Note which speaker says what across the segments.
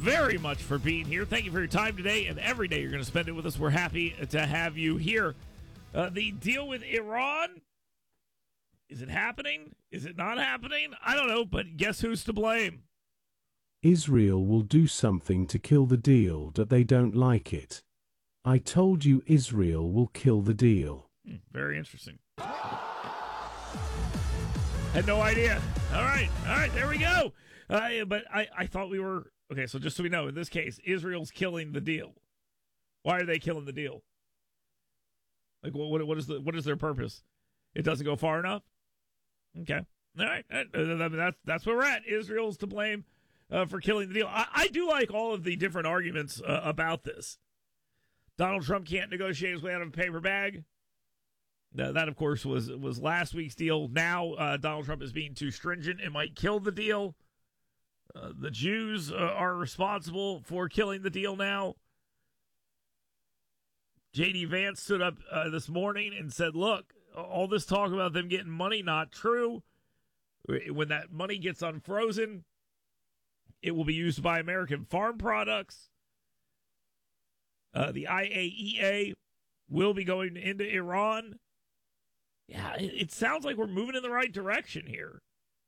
Speaker 1: very much for being here. Thank you for your time today, and every day you're going to spend it with us. We're happy to have you here. The deal with Iran, is it happening? Is it not happening? I don't know, but guess who's to blame?
Speaker 2: Israel will do something to kill the deal that they don't like it. I told you Israel will kill the deal.
Speaker 1: Very interesting. Had no idea. All right, there we go. But I thought we were... Okay, so just so we know, in this case, Israel's killing the deal. Why are they killing the deal? Like, what is their purpose? It doesn't go far enough? Okay. All right. That's where we're at. Israel's to blame for killing the deal. I do like all of the different arguments about this. Donald Trump can't negotiate his way out of a paper bag. That, of course, was last week's deal. Now, Donald Trump is being too stringent. It might kill the deal. The Jews are responsible for killing the deal now. J.D. Vance stood up this morning and said, look, all this talk about them getting money, not true. When that money gets unfrozen, it will be used to buy American farm products. The IAEA will be going into Iran. Yeah, it sounds like we're moving in the right direction here.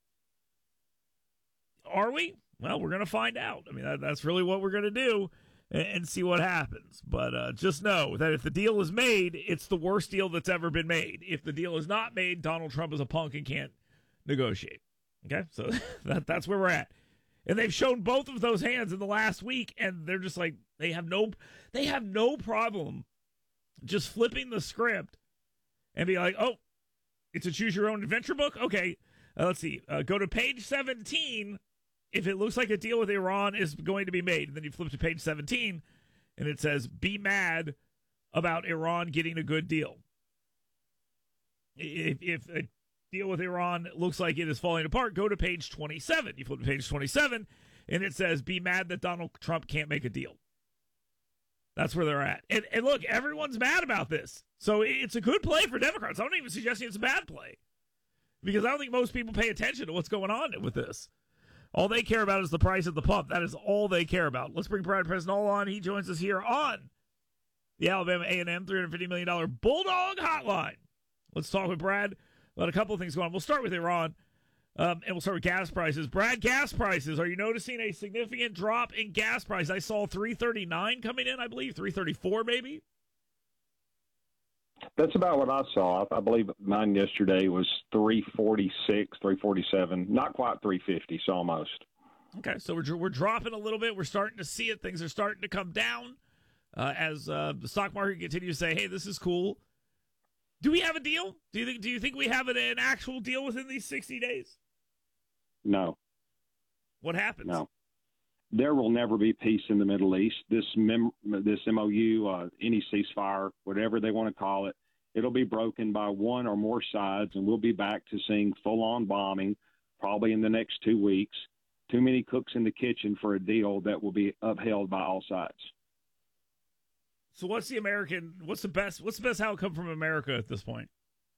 Speaker 1: Are we? Well, we're going to find out. I mean, that's really what we're going to do and see what happens. But just know that if the deal is made, it's the worst deal that's ever been made. If the deal is not made, Donald Trump is a punk and can't negotiate. Okay? So that's where we're at. And they've shown both of those hands in the last week, and they're just like, they have no problem just flipping the script and be like, oh, it's a choose your own adventure book? Okay, let's see. Go to page 17 if it looks like a deal with Iran is going to be made. And then you flip to page 17, and it says, be mad about Iran getting a good deal. If a deal with Iran looks like it is falling apart, go to page 27. You flip to page 27, and it says, be mad that Donald Trump can't make a deal. That's where they're at. And look, everyone's mad about this. So it's a good play for Democrats. I don't even suggest it's a bad play, because I don't think most people pay attention to what's going on with this. All they care about is the price at the pump. That is all they care about. Let's bring Brad Presnell on. He joins us here on the Alabama A&M $350 million Bulldog Hotline. Let's talk with Brad about a couple of things going on. We'll start with Iran, and we'll start with gas prices. Brad, gas prices, are you noticing a significant drop in gas prices? I saw $3.39 coming in, I believe, $3.34 maybe.
Speaker 3: That's about what I saw. I believe mine yesterday was $3.46, $3.47, not quite $3.50, so almost.
Speaker 1: Okay, so we're dropping a little bit. We're starting to see it. Things are starting to come down as the stock market continues to say, hey, this is cool. Do we have a deal? Do you think we have an actual deal within these 60 days?
Speaker 3: No.
Speaker 1: What happens?
Speaker 3: No. There will never be peace in the Middle East. This MOU, any ceasefire, whatever they want to call it, it'll be broken by one or more sides, and we'll be back to seeing full-on bombing probably in the next 2 weeks. Too many cooks in the kitchen for a deal that will be upheld by all sides.
Speaker 1: So what's the best outcome from America at this point?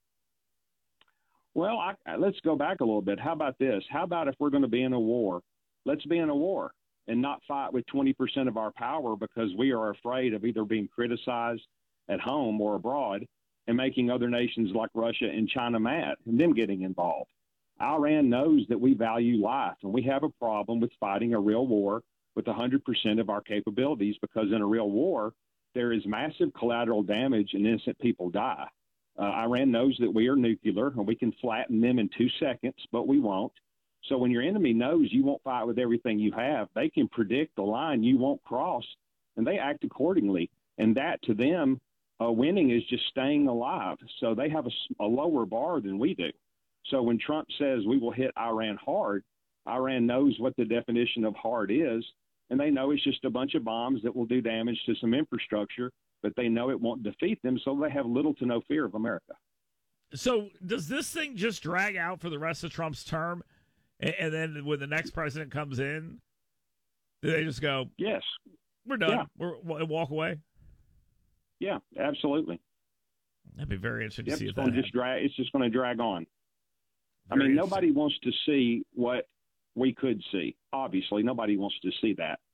Speaker 3: Well, let's go back a little bit. How about this? How about if we're going to be in a war, let's be in a war and not fight with 20% of our power because we are afraid of either being criticized at home or abroad and making other nations like Russia and China mad and them getting involved. Iran knows that we value life, and we have a problem with fighting a real war with 100% of our capabilities, because in a real war, there is massive collateral damage and innocent people die. Iran knows that we are nuclear and we can flatten them in 2 seconds, but we won't. So when your enemy knows you won't fight with everything you have, they can predict the line you won't cross, and they act accordingly. And that, to them, winning is just staying alive. So they have a lower bar than we do. So when Trump says we will hit Iran hard, Iran knows what the definition of hard is, and they know it's just a bunch of bombs that will do damage to some infrastructure, but they know it won't defeat them, so they have little to no fear of America.
Speaker 1: So does this thing just drag out for the rest of Trump's term? And then when the next president comes in, do they just go,
Speaker 3: yes,
Speaker 1: we're done, we'll walk away?
Speaker 3: Yeah, absolutely.
Speaker 1: That'd be very interesting to see if
Speaker 3: it's just going to drag on. I mean, nobody wants to see what we could see. Obviously, nobody wants to see that.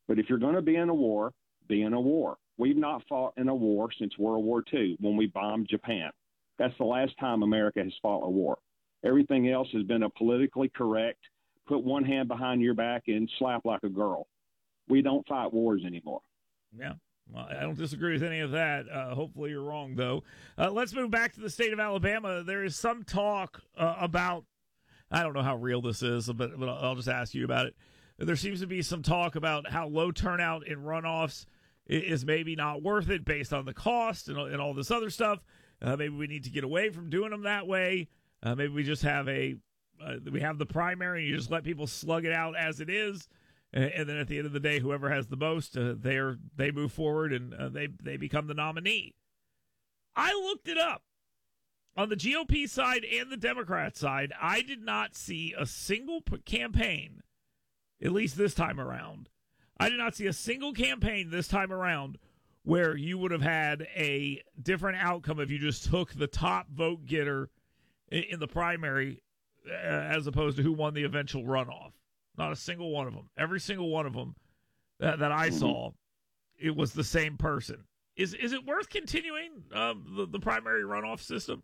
Speaker 3: But if you're going to be in a war, be in a war. We've not fought in a war since World War II when we bombed Japan. That's the last time America has fought a war. Everything else has been a politically correct, put one hand behind your back and slap like a girl. We don't fight wars anymore.
Speaker 1: Yeah. Well, I don't disagree with any of that. Hopefully you're wrong, though. Let's move back to the state of Alabama. There is some talk about, I don't know how real this is, but I'll just ask you about it. There seems to be some talk about how low turnout in runoffs is maybe not worth it based on the cost and all this other stuff. Maybe we need to get away from doing them that way. Maybe we just have we have the primary and you just let people slug it out as it is. And then at the end of the day, whoever has the most, they move forward and they become the nominee. I looked it up. On the GOP side and the Democrat side, I did not see a single campaign, at least this time around. I did not see a single campaign this time around where you would have had a different outcome if you just took the top vote getter in the primary as opposed to who won the eventual runoff. Not a single one of them. Every single one of them that I saw, it was the same person. Is it worth continuing the primary runoff system?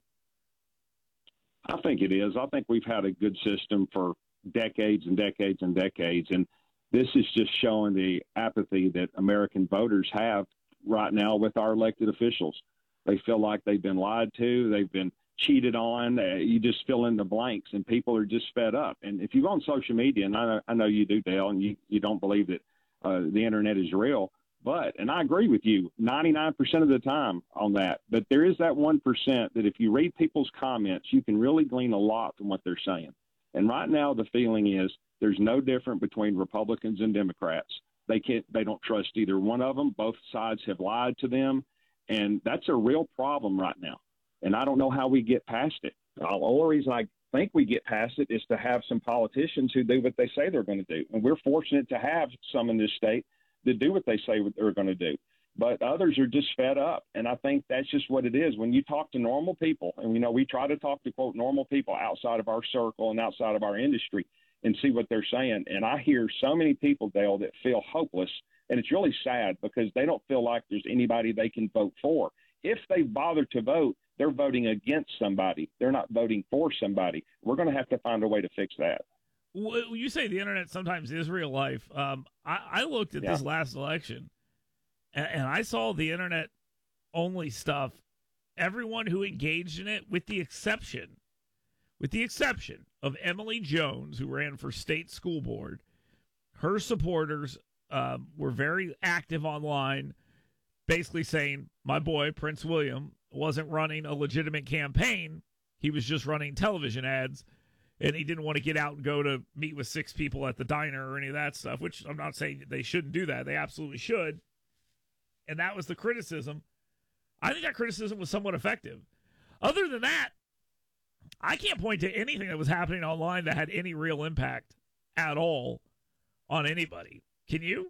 Speaker 3: I think it is. I think we've had a good system for decades and decades and decades, and this is just showing the apathy that American voters have right now with our elected officials. They feel like they've been lied to. They've been cheated on. You just fill in the blanks, and people are just fed up. And if you go on social media, and I know you do, Dale, and you don't believe that the internet is real, and I agree with you 99% of the time on that, but there is that 1% that if you read people's comments, you can really glean a lot from what they're saying. And right now the feeling is there's no difference between Republicans and Democrats. They don't trust either one of them. Both sides have lied to them, and that's a real problem right now. And I don't know how we get past it. The only reason I think we get past it is to have some politicians who do what they say they're going to do. And we're fortunate to have some in this state that do what they say they're going to do. But others are just fed up. And I think that's just what it is. When you talk to normal people, and we try to talk to, quote, normal people outside of our circle and outside of our industry and see what they're saying. And I hear so many people, Dale, that feel hopeless. And it's really sad because they don't feel like there's anybody they can vote for. If they bother to vote, they're voting against somebody. They're not voting for somebody. We're going to have to find a way to fix that.
Speaker 1: Well, you say the internet sometimes is real life. I looked at this last election, and I saw the internet only stuff. Everyone who engaged in it, with the exception of Emily Jones, who ran for state school board, her supporters were very active online, basically saying, my boy, Prince William, wasn't running a legitimate campaign. He was just running television ads, and he didn't want to get out and go to meet with 6 people at the diner or any of that stuff, which I'm not saying they shouldn't do that. They absolutely should. And that was the criticism. I think that criticism was somewhat effective. Other than that, I can't point to anything that was happening online that had any real impact at all on anybody. Can you?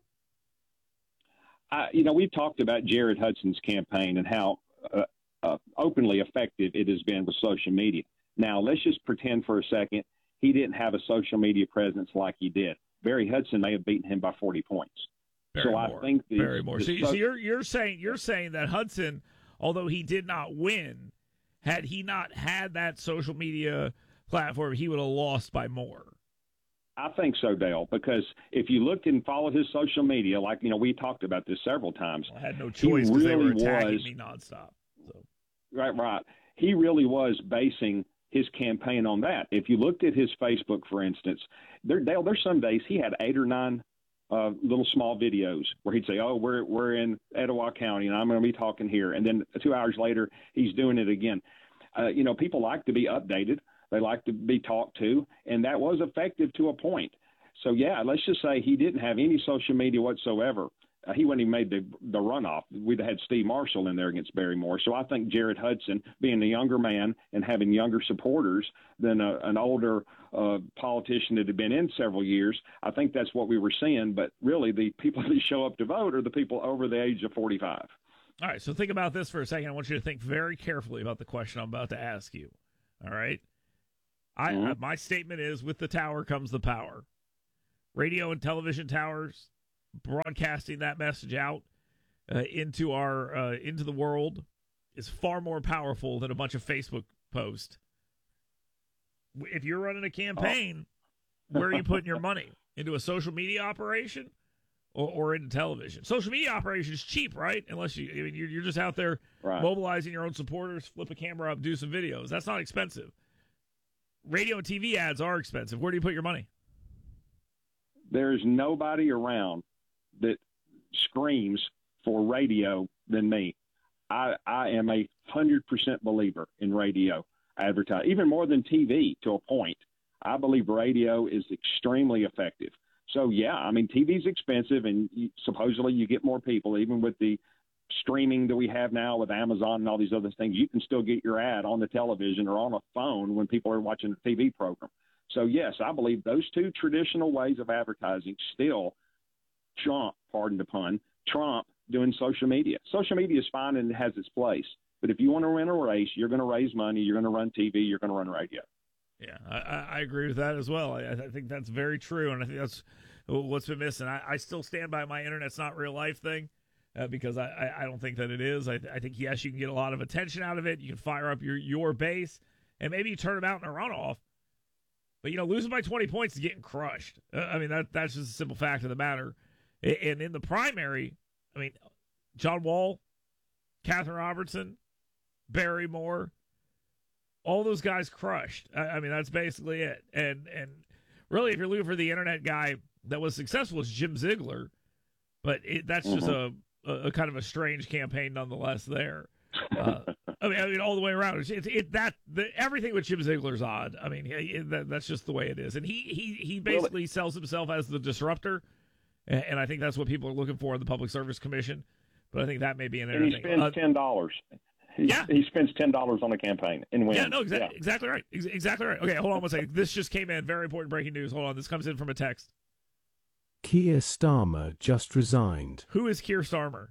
Speaker 3: We've talked about Jared Hudson's campaign and how openly effective it has been with social media. Now, let's just pretend for a second he didn't have a social media presence like he did. Barry Hudson may have beaten him by 40 points. I think
Speaker 1: very more. So you're saying that Hudson, although he did not win, had he not had that social media platform, he would have lost by more.
Speaker 3: I think so, Dale, because if you looked and followed his social media, we talked about this several times.
Speaker 1: I had no choice because they were attacking me nonstop. So.
Speaker 3: Right. He really was basing his campaign on that. If you looked at his Facebook, for instance, there's some days he had 8 or 9 little small videos where he'd say, "Oh, we're in Etowah County, and I'm going to be talking here," and then 2 hours later he's doing it again. People like to be updated. They like to be talked to, and that was effective to a point. So, let's just say he didn't have any social media whatsoever. He wouldn't even made the runoff. We'd have had Steve Marshall in there against Barry Moore. So I think Jared Hudson, being a younger man and having younger supporters than an older politician that had been in several years, I think that's what we were seeing. But really, the people that show up to vote are the people over the age of 45.
Speaker 1: All right, so think about this for a second. I want you to think very carefully about the question I'm about to ask you. All right? My statement is, with the tower comes the power. Radio and television towers, broadcasting that message out into the world is far more powerful than a bunch of Facebook posts. If you're running a campaign, where are you putting your money? Into a social media operation or into television? Social media operation is cheap, right? Unless you're just out there mobilizing your own supporters, flip a camera up, do some videos. That's not expensive. Radio and TV ads are expensive. Where do you put your money?
Speaker 3: There's nobody around that screams for radio than me. I am 100% believer in radio advertising, even more than TV to a point. I believe radio is extremely effective. So, yeah, I mean, TV's expensive, and supposedly you get more people. Even with the streaming that we have now with Amazon and all these other things, you can still get your ad on the television or on a phone when people are watching a TV program. So, yes, I believe those two traditional ways of advertising still trump, pardon the pun, trump doing social media. Social media is fine and it has its place. But if you want to run a race, you're going to raise money, you're going to run TV, you're going to run radio.
Speaker 1: Yeah, I agree with that as well. I think that's very true, and I think that's what's been missing. I still stand by my internet's not real life thing because I don't think that it is. I think, yes, you can get a lot of attention out of it. You can fire up your base, and maybe you turn them out in a runoff. But, losing by 20 points is getting crushed. I mean, that's just a simple fact of the matter. And in the primary, I mean, John Wall, Catherine Robertson, Barry Moore, all those guys crushed. I mean, that's basically it. And really, if you're looking for the internet guy that was successful, it's Jim Ziegler. But that's just a kind of a strange campaign nonetheless there. I mean, all the way around. Everything with Jim Ziegler's odd. I mean, that's just the way it is. And he basically sells himself as the disruptor. And I think that's what people are looking for in the Public Service Commission. But I think that may be an interesting.
Speaker 3: And he spends $10. He spends $10 on a campaign and wins.
Speaker 1: Yeah, no, exactly right. Exactly right. Okay, hold on one second. This just came in. Very important breaking news. Hold on. This comes in from a text.
Speaker 2: Keir Starmer just resigned.
Speaker 1: Who is Keir Starmer?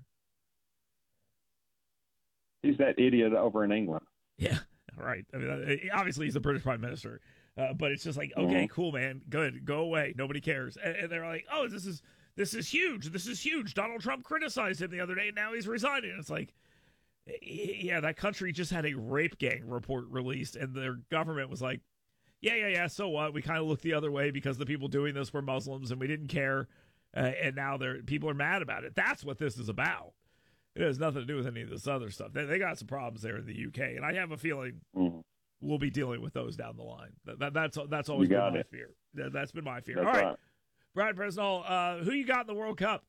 Speaker 3: He's that idiot over in England.
Speaker 1: Yeah, right. I mean, obviously he's the British Prime Minister. But it's just like, okay, cool, man. Good. Go away. Nobody cares. And they're like, oh, this is huge. This is huge. Donald Trump criticized him the other day, and now he's resigning. It's like, yeah, that country just had a rape gang report released, and their government was like, yeah, so what? We kind of looked the other way because the people doing this were Muslims, and we didn't care, and now people are mad about it. That's what this is about. It has nothing to do with any of this other stuff. They got some problems there in the UK, and I have a feeling we'll be dealing with those down the line. That's always been my fear. That's been my fear.
Speaker 3: That's
Speaker 1: all right. Brad Presnell, who you got in the World Cup?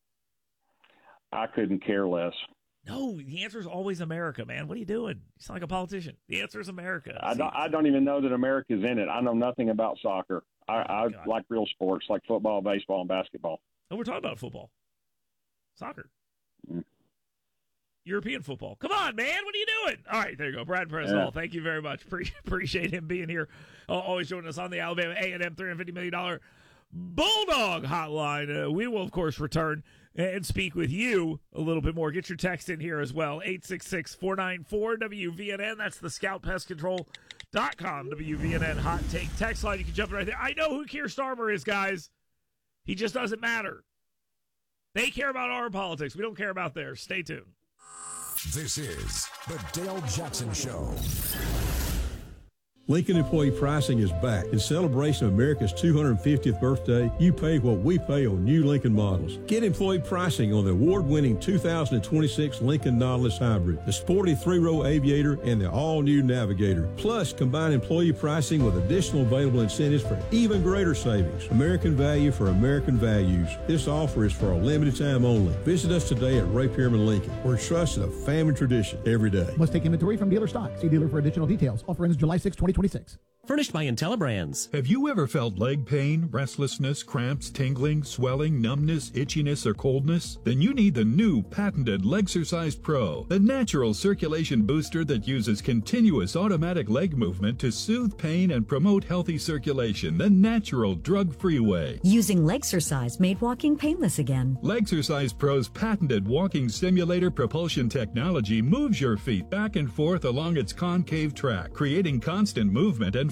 Speaker 3: I couldn't care less.
Speaker 1: No, the answer is always America, man. What are you doing? You sound like a politician. The answer is America.
Speaker 3: I don't even know that America's in it. I know nothing about soccer. I like real sports like football, baseball, and basketball.
Speaker 1: Oh, we're talking about football. Soccer. European football. Come on, man. What are you doing? All right, there you go. Brad Presnell, Thank you very much. Appreciate him being here. Always joining us on the Alabama A&M $350 million Bulldog Hotline. We will, of course, return and speak with you a little bit more. Get your text in here as well. 866-494-WVNN. That's the scoutpestcontrol.com. WVNN Hot Take text line. You can jump in right there. I know who Keir Starmer is, guys. He just doesn't matter. They care about our politics. We don't care about theirs. Stay tuned.
Speaker 4: This is the Dale Jackson Show.
Speaker 5: Lincoln Employee Pricing is back. In celebration of America's 250th birthday, you pay what we pay on new Lincoln models. Get employee pricing on the award-winning 2026 Lincoln Nautilus Hybrid, the sporty 3-row Aviator, and the all-new Navigator. Plus, combine employee pricing with additional available incentives for even greater savings. American value for American values. This offer is for a limited time only. Visit us today at Ray Pearman Lincoln. We're trusted a family tradition every day.
Speaker 6: Must take inventory from dealer stock. See dealer for additional details. Offer ends July 6, 2026.
Speaker 7: Furnished by IntelliBrands.
Speaker 8: Have you ever felt leg pain, restlessness, cramps, tingling, swelling, numbness, itchiness, or coldness? Then you need the new patented Legsercise Pro, the natural circulation booster that uses continuous automatic leg movement to soothe pain and promote healthy circulation the natural, drug-free way.
Speaker 9: Using Legsercise made walking painless again.
Speaker 8: Legsercise Pro's patented walking simulator propulsion technology moves your feet back and forth along its concave track, creating constant movement and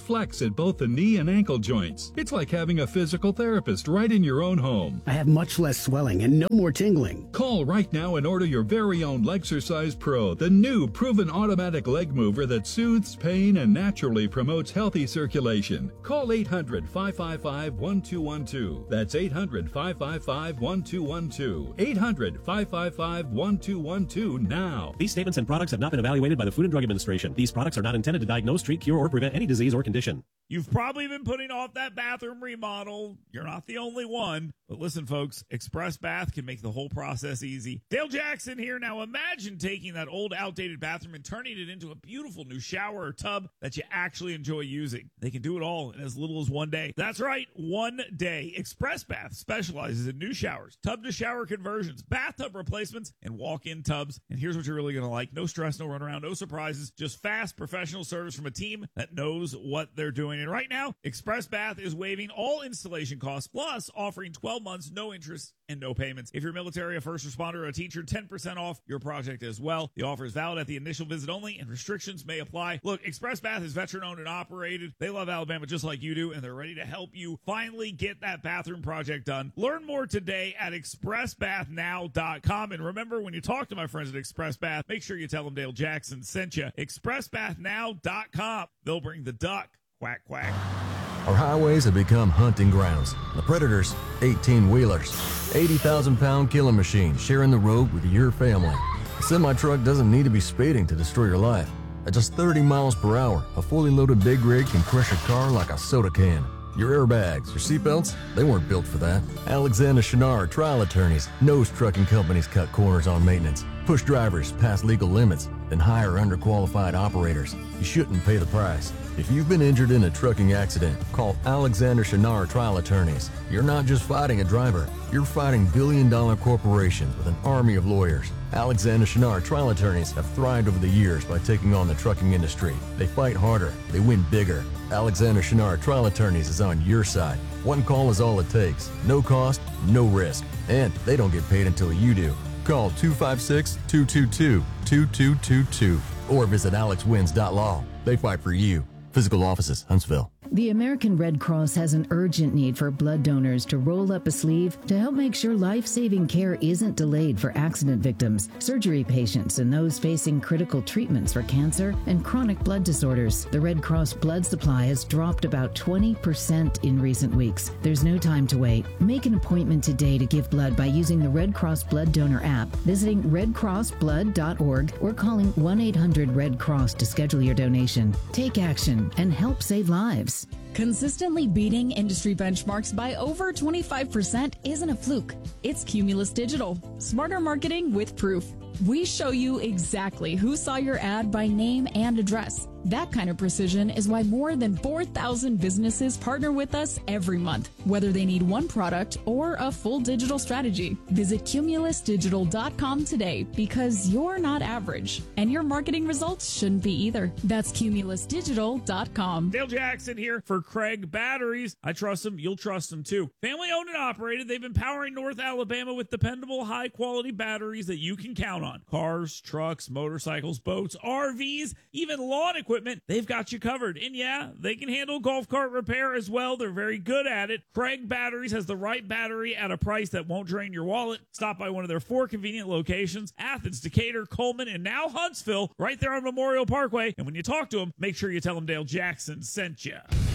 Speaker 8: flex at both the knee and ankle joints. It's like having a physical therapist right in your own home.
Speaker 10: I have much less swelling and no more tingling.
Speaker 8: Call right now and order your very own Legsercise Pro, the new proven automatic leg mover that soothes pain and naturally promotes healthy circulation. Call 800-555-1212. That's 800-555-1212. 800-555-1212 now.
Speaker 7: These statements and products have not been evaluated by the Food and Drug Administration. These products are not intended to diagnose, treat, cure, or prevent any disease or condition.
Speaker 1: You've probably been putting off that bathroom remodel. You're not the only one. But listen, folks, Express Bath can make the whole process easy. Dale Jackson here. Now imagine taking that old, outdated bathroom and turning it into a beautiful new shower or tub that you actually enjoy using. They can do it all in as little as one day. That's right, one day. Express Bath specializes in new showers, tub-to-shower conversions, bathtub replacements, and walk-in tubs. And here's what you're really going to like. No stress, no runaround, no surprises, just fast professional service from a team that knows what they're doing. And right now, Express Bath is waiving all installation costs, plus offering 12 months, no interest, and no payments. If you're military, a first responder, or a teacher, 10% off your project as well. The offer is valid at the initial visit only, and restrictions may apply. Look, Express Bath is veteran-owned and operated. They love Alabama just like you do, and they're ready to help you finally get that bathroom project done. Learn more today at expressbathnow.com. And remember, when you talk to my friends at Express Bath, make sure you tell them Dale Jackson sent you. expressbathnow.com. They'll bring the duck. Quack, quack.
Speaker 11: Our highways have become hunting grounds. The predators, 18-wheelers, 80,000-pound killing machines sharing the road with your family. A semi-truck doesn't need to be speeding to destroy your life. At just 30 miles per hour, a fully loaded big rig can crush a car like a soda can. Your airbags, your seatbelts, they weren't built for that. Alexander Chenard Trial Attorneys knows trucking companies cut corners on maintenance, push drivers past legal limits, then hire underqualified operators. You shouldn't pay the price. If you've been injured in a trucking accident, call Alexander Chenard Trial Attorneys. You're not just fighting a driver, you're fighting billion-dollar corporations with an army of lawyers. Alexander Chenard Trial Attorneys have thrived over the years by taking on the trucking industry. They fight harder, they win bigger. Alexander Chenard Trial Attorneys is on your side. One call is all it takes. No cost, no risk. And they don't get paid until you do. Call 256-222-2222 or visit alexwins.law. They fight for you. Physical offices, Huntsville.
Speaker 12: The American Red Cross has an urgent need for blood donors to roll up a sleeve to help make sure life-saving care isn't delayed for accident victims, surgery patients, and those facing critical treatments for cancer and chronic blood disorders. The Red Cross blood supply has dropped about 20% in recent weeks. There's no time to wait. Make an appointment today to give blood by using the Red Cross Blood Donor app, visiting redcrossblood.org, or calling 1-800-RED-CROSS to schedule your donation. Take action and help save lives.
Speaker 13: Consistently beating industry benchmarks by over 25% isn't a fluke. It's Cumulus Digital. Smarter marketing with proof. We show you exactly who saw your ad by name and address. That kind of precision is why more than 4,000 businesses partner with us every month, whether they need one product or a full digital strategy. Visit cumulusdigital.com today, because you're not average, and your marketing results shouldn't be either. That's cumulusdigital.com.
Speaker 1: Dale Jackson here for Craig Batteries. I trust them. You'll trust them too. Family owned and operated. They've been powering North Alabama with dependable, high-quality batteries that you can count on. Cars, trucks, motorcycles, boats, RVs, even lawn equipment. They've got you covered. And yeah, they can handle golf cart repair as well. They're very good at it. Craig Batteries has the right battery at a price that won't drain your wallet. Stop by one of their 4 convenient locations: Athens, Decatur, Coleman, and now Huntsville, right there on Memorial Parkway. And when you talk to them, make sure you tell them Dale Jackson sent you.